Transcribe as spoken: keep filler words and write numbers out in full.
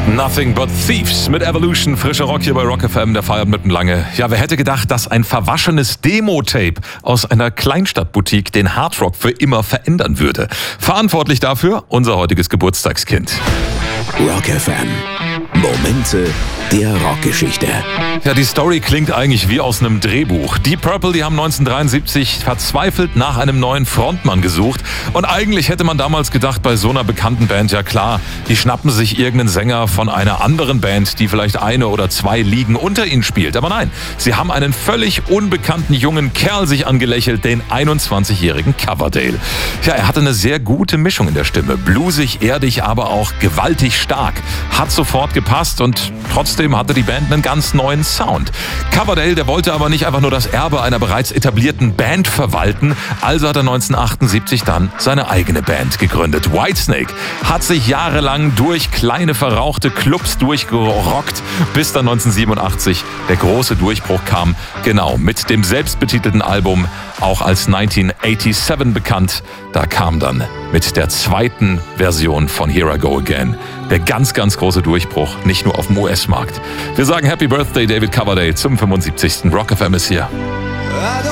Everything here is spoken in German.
Nothing but Thieves mit Evolution, frischer Rock hier bei Rock F M, der feiert mitten lange. Ja, wer hätte gedacht, dass ein verwaschenes Demo-Tape aus einer Kleinstadtboutique den Hardrock für immer verändern würde? Verantwortlich dafür unser heutiges Geburtstagskind. Rock F M. Momente der Rockgeschichte. Ja, die Story klingt eigentlich wie aus einem Drehbuch. Deep Purple, die haben neunzehnhundertdreiundsiebzig verzweifelt nach einem neuen Frontmann gesucht. Und eigentlich hätte man damals gedacht, bei so einer bekannten Band, ja klar, die schnappen sich irgendeinen Sänger von einer anderen Band, die vielleicht eine oder zwei Ligen unter ihnen spielt. Aber nein, sie haben einen völlig unbekannten jungen Kerl sich angelächelt, den einundzwanzigjährigen Coverdale. Ja, er hatte eine sehr gute Mischung in der Stimme. Bluesig, erdig, aber auch gewaltig stark. Hat sofort gepasst und trotzdem hatte die Band einen ganz neuen Sound. Coverdale, der wollte aber nicht einfach nur das Erbe einer bereits etablierten Band verwalten, also hat er neunzehnhundertachtundsiebzig dann seine eigene Band gegründet. Whitesnake hat sich jahrelang durch kleine verrauchte Clubs durchgerockt, bis dann neunzehnhundertsiebenundachtzig der große Durchbruch kam, genau mit dem selbstbetitelten Album, auch als neunzehnhundertsiebenundachtzig bekannt. Da kam dann mit der zweiten Version von Here I Go Again der ganz, ganz große Durchbruch, nicht nur auf dem U S-Markt. Wir sagen Happy Birthday, David Coverdale, zum fünfundsiebzigsten Rock F M ist hier.